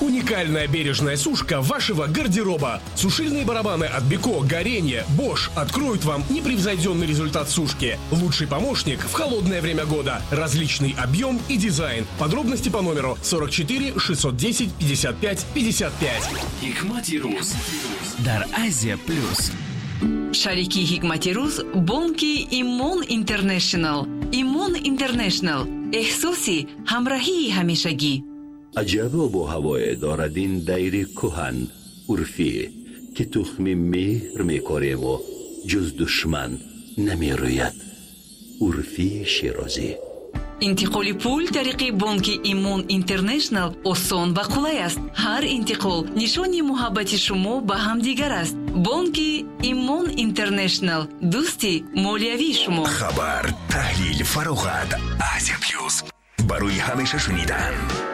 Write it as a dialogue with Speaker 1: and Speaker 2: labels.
Speaker 1: Уникальная бережная сушка вашего гардероба. Сушильные барабаны от Беко, Горение, Bosch откроют вам непревзойденный результат сушки. Лучший помощник в холодное время года. Различный объем и дизайн. Подробности по номеру 44 610 55 55.
Speaker 2: Hikmati Ruz
Speaker 3: дар Азия Плюс.
Speaker 4: Шарики Hikmati Ruz бонки Имон Интернешнл. Имон Интернешнл. احساسی همراهی همیشگی.
Speaker 5: عجب آب و هوای دارد این دیر کهن عرفی که تخم مهر میکاریم و جز دشمن نمیروید. عرفی شیرازی.
Speaker 4: انتقال پول طریق بانک ایمون اینترنشنل آسان و قولای است. هر انتقال نشانی محبت شما به همدیگر است. بانک ایمون اینترنشنل، دوستی مالیوی شما.
Speaker 6: خبر، تحلیل، فراغت. آسیا پلوس، برای همیشه شنیدن.